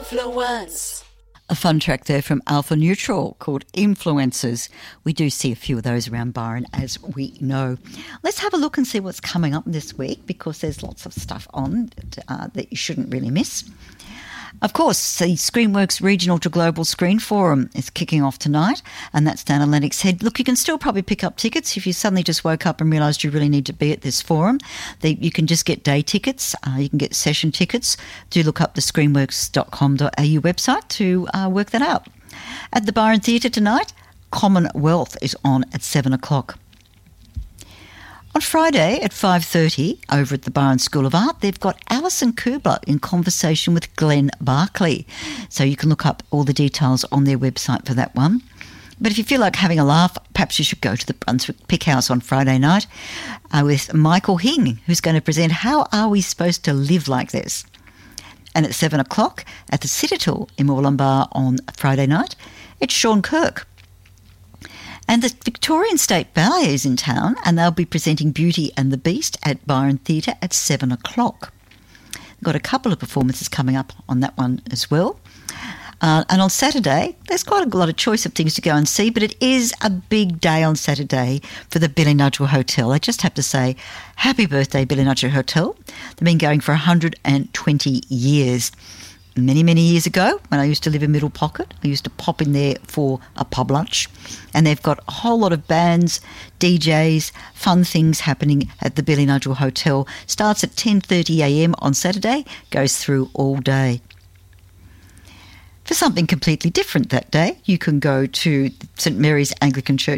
Influence. A fun track there from Alpha Neutral called Influencers. We do see a few of those around Byron, as we know. Let's have a look and see what's coming up this week, because there's lots of stuff on that you shouldn't really miss. Of course, the Screenworks Regional to Global Screen Forum is kicking off tonight, and that's down in Lennox Head. Look, you can still probably pick up tickets if you suddenly just woke up and realised you really need to be at this forum. You can just get day tickets. You can get session tickets. Do look up the screenworks.com.au website to work that out. At the Byron Theatre tonight, Commonwealth is on at 7 o'clock. On Friday at 5:30 over at the Byron School of Art, they've got Alison Kubler in conversation with Glenn Barclay. So you can look up all the details on their website for that one. But if you feel like having a laugh, perhaps you should go to the Brunswick Pick House on Friday night with Michael Hing, who's going to present How Are We Supposed to Live Like This? And at 7 o'clock at the Citadel in Moorlambar on Friday night, it's Sean Kirk. And the Victorian State Ballet is in town, and they'll be presenting Beauty and the Beast at Byron Theatre at 7 o'clock. We've got a couple of performances coming up on that one as well. And on Saturday, there's quite a lot of choice of things to go and see, but it is a big day on Saturday for the Billy Nudgell Hotel. I just have to say, happy birthday, Billy Nudgell Hotel. They've been going for 120 years. Many, many years ago, when I used to live in Middle Pocket, I used to pop in there for a pub lunch. And they've got a whole lot of bands, DJs, fun things happening at the Billy Nudgell Hotel. Starts at 10:30am on Saturday, goes through all day. For something completely different that day, you can go to St Mary's Anglican Church